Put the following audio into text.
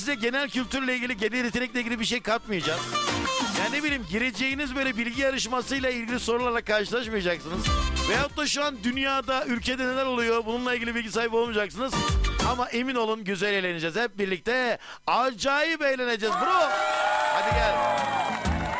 size genel kültürle ilgili, genel yetenekle ilgili bir şey katmayacağız. Yani ne bileyim, gireceğiniz böyle bilgi yarışmasıyla ilgili sorularla karşılaşmayacaksınız. Veyahut da şu an dünyada, ülkede neler oluyor bununla ilgili bilgi sahibi olmayacaksınız. Ama emin olun güzel eğleneceğiz hep birlikte. Acayip eğleneceğiz bro. Hadi gel.